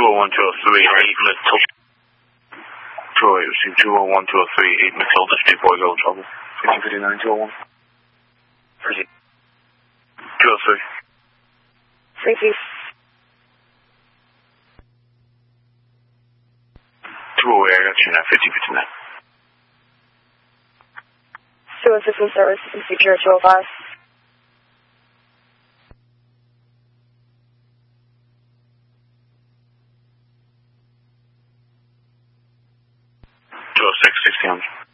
Matilda. Troy, received 201-203, 8 Matilda, Street Boy, Go Trouble. 1559-201. Proceed. 203. Freaky. 208, I got you now, 1559. Sewer System Service, Secure 205. 206, 1600.